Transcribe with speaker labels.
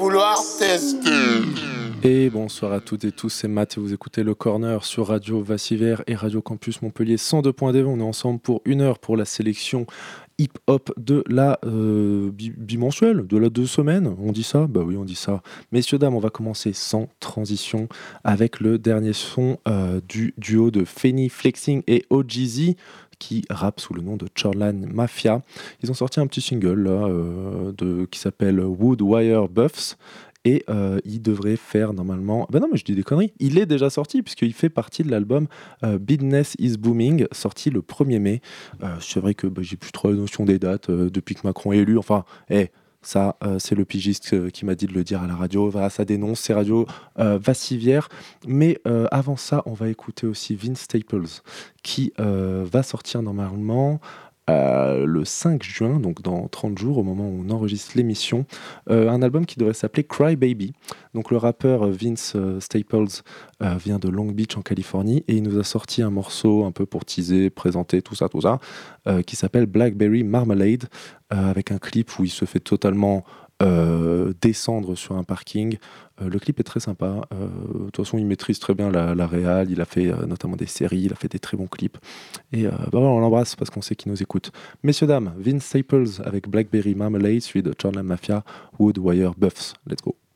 Speaker 1: Vouloir tester.
Speaker 2: Et bonsoir à toutes et tous, c'est Matt et vous écoutez Le Corner sur Radio Vassiver et Radio Campus Montpellier 102.2. On est ensemble pour 1 heure pour la sélection hip-hop de la bimensuelle, de la 2 semaines. On dit ça? Bah oui, on dit ça. Messieurs, dames, on va commencer sans transition avec le dernier son du duo de Fenny Flexing et OGZ qui rappe sous le nom de Chorlan Mafia. Ils ont sorti un petit single là, qui s'appelle Wood Wire Buffs. Et il devrait faire normalement... Ben non, mais je dis des conneries. Il est déjà sorti puisqu'il fait partie de l'album Business is Booming, sorti le 1er mai. C'est vrai que j'ai plus trop la notion des dates depuis que Macron est élu. Enfin, ça, c'est le pigiste qui m'a dit de le dire à la radio. Voilà, ça dénonce, c'est Radio Vassivière. Mais avant ça, on va écouter aussi Vince Staples qui va sortir normalement... le 5 juin, donc dans 30 jours, au moment où on enregistre l'émission, un album qui devrait s'appeler Cry Baby. Donc le rappeur Vince Staples vient de Long Beach en Californie et il nous a sorti un morceau un peu pour teaser, présenter tout ça, qui s'appelle Blackberry Marmalade, avec un clip où il se fait totalement descendre sur un parking. Le clip est très sympa. De toute façon, il maîtrise très bien la réal. Il a fait notamment des séries, il a fait des très bons clips. Et voilà, on l'embrasse parce qu'on sait qu'il nous écoute. Messieurs, dames, Vince Staples avec Blackberry Marmalade, suivi de Chorlan Mafia, Wood Wire Buffs. Let's go.